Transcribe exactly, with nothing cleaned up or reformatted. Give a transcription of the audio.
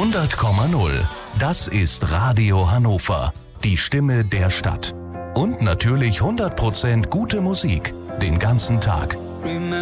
hundert Komma null. Das ist Radio Hannover. Die Stimme der Stadt. Und natürlich hundert Prozent gute Musik. Den ganzen Tag.